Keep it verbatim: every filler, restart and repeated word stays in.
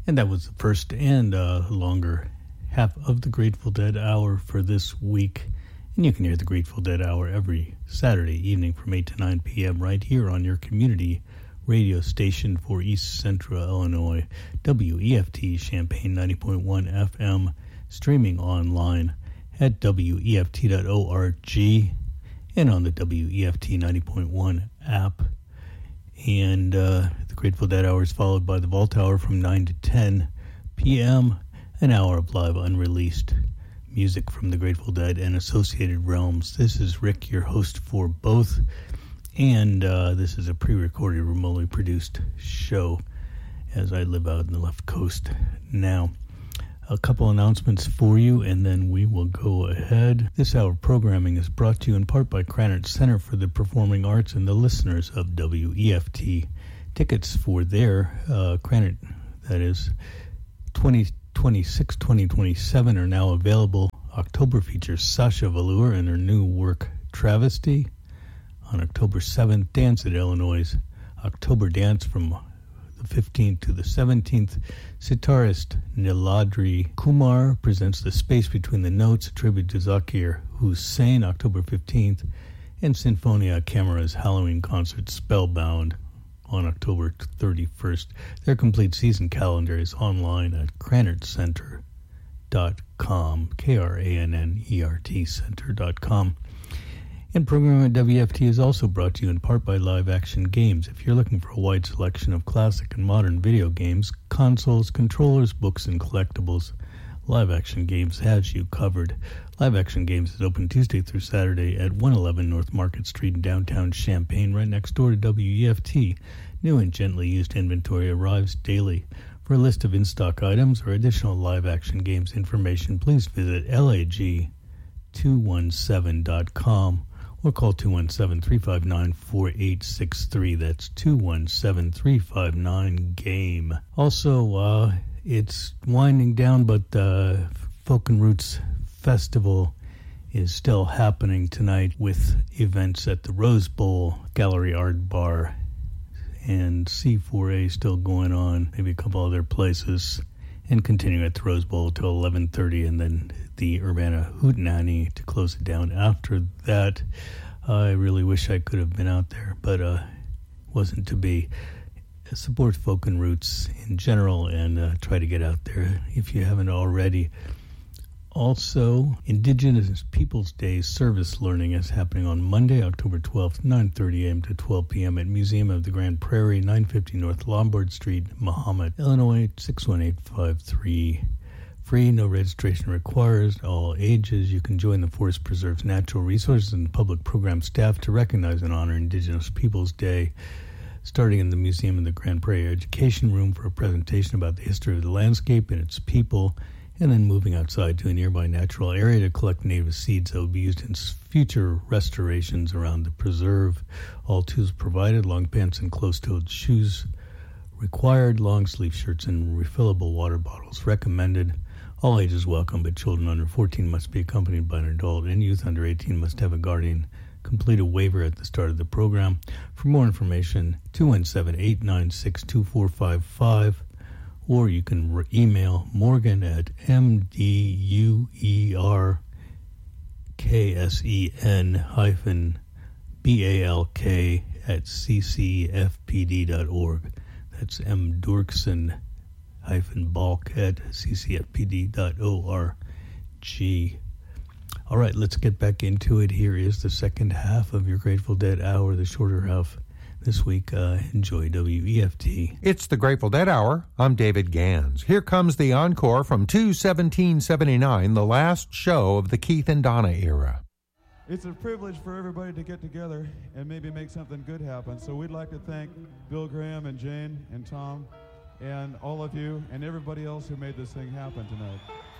And that was the first and uh, longer half of the Grateful Dead Hour for this week. And you can hear the Grateful Dead Hour every Saturday evening from eight to nine p.m. right here on your community radio station for East Central Illinois, W E F T Champaign ninety point one F M, streaming online at W E F T dot org and on the W E F T ninety point one app. And uh, the Grateful Dead Hour is followed by the Vault Hour from nine to ten p.m., an hour of live unreleased music from the Grateful Dead and associated realms. This is Rick, your host for both, and uh, this is a pre-recorded, remotely produced show as I live out in the left coast now. A couple announcements for you, and then we will go ahead. This hour of programming is brought to you in part by Krannert Center for the Performing Arts and the listeners of W E F T. Tickets for their uh, Krannert, that is, twenty twenty-six twenty twenty-seven are now available. October features Sasha Velour and her new work, Travesty. On October seventh, Dance at Illinois' October Dance from the fifteenth to the seventeenth. Sitarist Niladri Kumar presents The Space Between the Notes, a tribute to Zakir Hussain, October fifteenth, and Sinfonia Camera's Halloween concert Spellbound on October thirty-first. Their complete season calendar is online at krannert center dot com, K R A N N E R T center dot com. And programming at W F T is also brought to you in part by Live Action Games. If you're looking for a wide selection of classic and modern video games, consoles, controllers, books, and collectibles, Live Action Games has you covered. Live Action Games is open Tuesday through Saturday at one eleven North Market Street in downtown Champaign, right next door to W E F T. New and gently used inventory arrives daily. For a list of in-stock items or additional Live Action Games information, please visit lag two one seven dot com. or call two one seven, three five nine, four eight six three. That's two one seven, three five nine, GAME. Also, uh, it's winding down, but the uh, Folk and Roots Festival is still happening tonight with events at the Rose Bowl, Gallery Art Bar, and C four A still going on, maybe a couple other places, and continuing at the Rose Bowl till eleven thirty, and then the Urbana Hootenanny to close it down after that. I really wish I could have been out there, but uh, wasn't to be. Support Folk and Roots in general, and uh, try to get out there if you haven't already. Also, Indigenous Peoples Day service learning is happening on Monday, October twelfth, nine thirty a.m. to twelve p.m. at Museum of the Grand Prairie, nine fifty North Lombard Street, Mahomet, Illinois, six one eight five three. Free, no registration required, all ages. You can join the Forest Preserve's Natural Resources and Public Program staff to recognize and honor Indigenous Peoples Day, starting in the Museum of the Grand Prairie Education Room for a presentation about the history of the landscape and its people, and then moving outside to a nearby natural area to collect native seeds that will be used in future restorations around the preserve. All tools provided, long pants and closed-toed shoes required, long-sleeve shirts and refillable water bottles recommended. All ages welcome, but children under fourteen must be accompanied by an adult, and youth under eighteen must have a guardian. Complete a waiver at the start of the program. For more information, two one seven, eight nine six, two four five five, or you can re- email Morgan at M D U E R K S E N hyphen B A L K at C C F P D dot org. That's M. Durkson hyphen Balk at C C F P D dot org. All right, let's get back into it. Here is the second half of your Grateful Dead Hour, the shorter half this week. Uh, enjoy W E F T. It's the Grateful Dead Hour. I'm David Gans. Here comes the encore from two seventeen seventy-nine, the last show of the Keith and Donna era. It's a privilege for everybody to get together and maybe make something good happen. So we'd like to thank Bill Graham and Jane and Tom and all of you and everybody else who made this thing happen tonight.